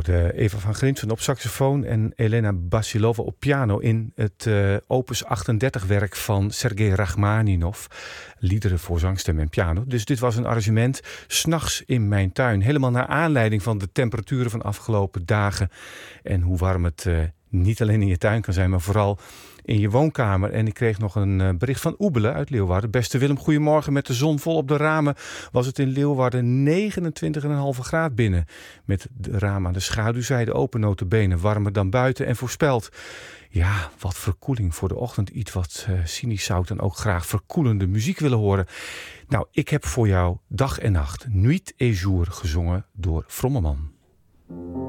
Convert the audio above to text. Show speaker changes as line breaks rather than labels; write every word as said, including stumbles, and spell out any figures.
hoorde Eva van Grinsven op saxofoon en Elena Basilova op piano in het uh, opus achtendertig werk van Sergei Rachmaninov. Liederen voor zangstem en piano. Dus dit was een arrangement 'S'nachts in mijn tuin. Helemaal naar aanleiding van de temperaturen van afgelopen dagen. En hoe warm het uh, niet alleen in je tuin kan zijn, maar vooral in je woonkamer. En ik kreeg nog een bericht van Oebele uit Leeuwarden. Beste Willem, goedemorgen. Met de zon vol op de ramen was het in Leeuwarden negenentwintig komma vijf graad binnen. Met de ramen aan de schaduwzijde open, nota bene, warmer dan buiten en voorspeld. Ja, wat verkoeling voor de ochtend. Iets wat uh, cynisch zou dan ook graag verkoelende muziek willen horen. Nou, ik heb voor jou Dag en Nacht, Nuit et Jour, gezongen door Vrommelman.